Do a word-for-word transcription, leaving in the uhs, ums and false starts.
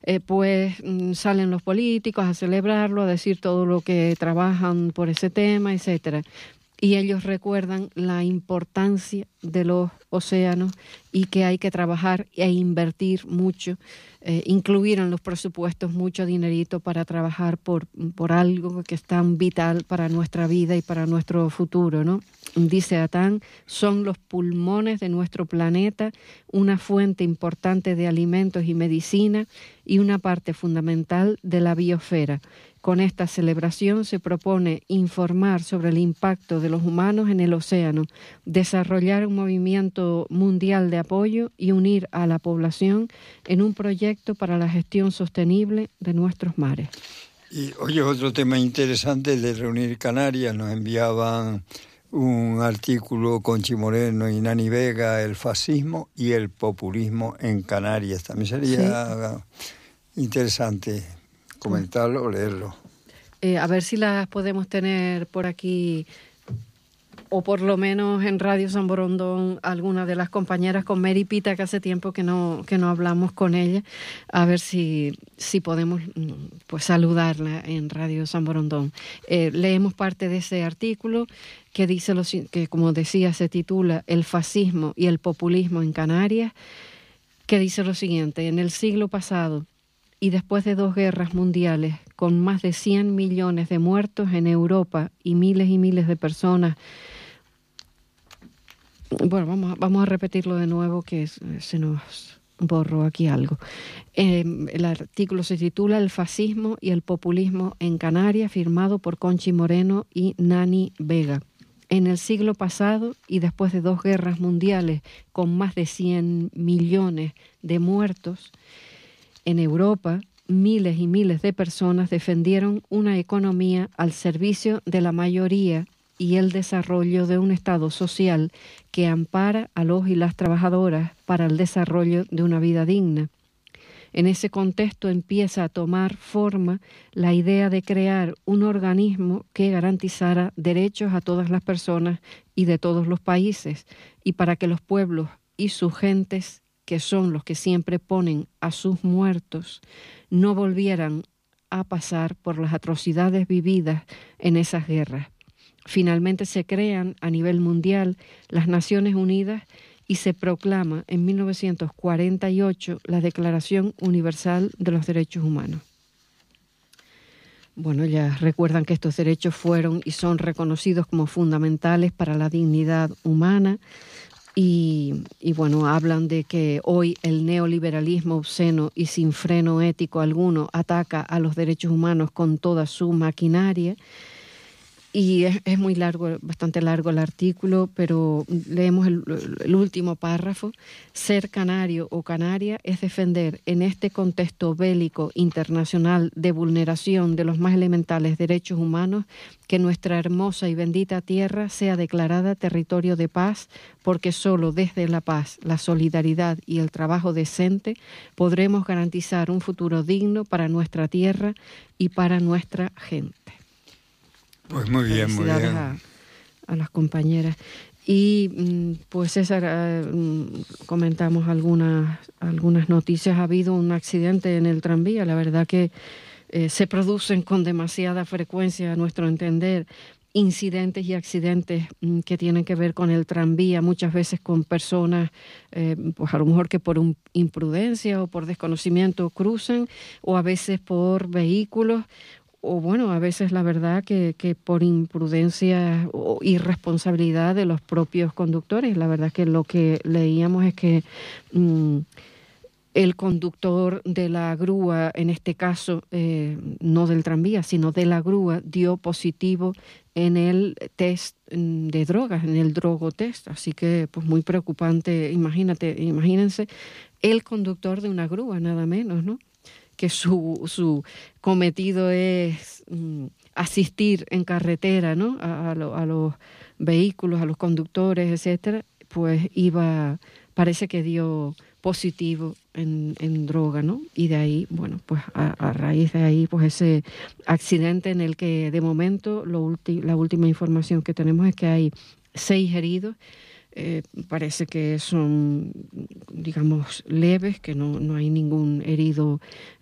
eh, pues mm, salen los políticos a celebrarlo, a decir todo lo que trabajan por ese tema, etcétera. Y ellos recuerdan la importancia de los océanos y que hay que trabajar e invertir mucho, eh, incluir en los presupuestos mucho dinerito para trabajar por, por algo que es tan vital para nuestra vida y para nuestro futuro, ¿no? Dice Atán, son los pulmones de nuestro planeta, una fuente importante de alimentos y medicina y una parte fundamental de la biosfera. Con esta celebración se propone informar sobre el impacto de los humanos en el océano, desarrollar un movimiento mundial de apoyo y unir a la población en un proyecto para la gestión sostenible de nuestros mares. Y oye, otro tema interesante, el de Reunir Canarias. Nos enviaban un artículo Conchi Moreno y Nani Vega, el fascismo y el populismo en Canarias. También sería sí. interesante comentarlo o leerlo. Eh, a ver si las podemos tener por aquí, o por lo menos en Radio San Borondón, alguna de las compañeras, con Mary Pita, que hace tiempo que no, que no hablamos con ella, a ver si, si podemos pues saludarla en Radio San Borondón. Eh, leemos parte de ese artículo que dice, lo, que como decía, se titula El fascismo y el populismo en Canarias, que dice lo siguiente: en el siglo pasado, y después de dos guerras mundiales, con más de cien millones de muertos en Europa y miles y miles de personas. Bueno, vamos a, vamos a repetirlo de nuevo, que es, se nos borró aquí algo. Eh, el artículo se titula El fascismo y el populismo en Canarias, firmado por Conchi Moreno y Nani Vega. En el siglo pasado, y después de dos guerras mundiales, con más de cien millones de muertos, en Europa, miles y miles de personas defendieron una economía al servicio de la mayoría y el desarrollo de un Estado social que ampara a los y las trabajadoras para el desarrollo de una vida digna. En ese contexto empieza a tomar forma la idea de crear un organismo que garantizara derechos a todas las personas y de todos los países, y para que los pueblos y sus gentes, que son los que siempre ponen a sus muertos, no volvieran a pasar por las atrocidades vividas en esas guerras. Finalmente se crean a nivel mundial las Naciones Unidas y se proclama en mil novecientos cuarenta y ocho la Declaración Universal de los Derechos Humanos. Bueno, ya recuerdan que estos derechos fueron y son reconocidos como fundamentales para la dignidad humana. Y, y bueno, hablan de que hoy el neoliberalismo obsceno y sin freno ético alguno ataca a los derechos humanos con toda su maquinaria. Y es, es muy largo, bastante largo el artículo, pero leemos el, el último párrafo. Ser canario o canaria es defender en este contexto bélico internacional de vulneración de los más elementales derechos humanos que nuestra hermosa y bendita tierra sea declarada territorio de paz, porque solo desde la paz, la solidaridad y el trabajo decente podremos garantizar un futuro digno para nuestra tierra y para nuestra gente. Pues muy bien, muy bien. A, a las compañeras. Y pues César, eh, comentamos algunas, algunas noticias. Ha habido un accidente en el tranvía. La verdad que eh, se producen con demasiada frecuencia, a nuestro entender, incidentes y accidentes mm, que tienen que ver con el tranvía, muchas veces con personas, eh, pues a lo mejor que por un, imprudencia o por desconocimiento cruzan, o a veces por vehículos, o bueno, a veces la verdad que, que por imprudencia o irresponsabilidad de los propios conductores. La verdad que lo que leíamos es que mmm, el conductor de la grúa, en este caso eh, no del tranvía, sino de la grúa, dio positivo en el test de drogas, en el drogotest. Así que pues muy preocupante. Imagínate, imagínense, el conductor de una grúa, nada menos, ¿no? Que su, su cometido es mm, asistir en carretera, ¿no? a, a, lo, a los vehículos, a los conductores, etcétera, pues iba, parece que dio positivo en, en droga, ¿no? Y de ahí, bueno, pues a, a raíz de ahí, pues ese accidente en el que de momento lo ulti, la última información que tenemos es que hay seis heridos. Eh, parece que son, digamos, leves, que no, no hay ningún herido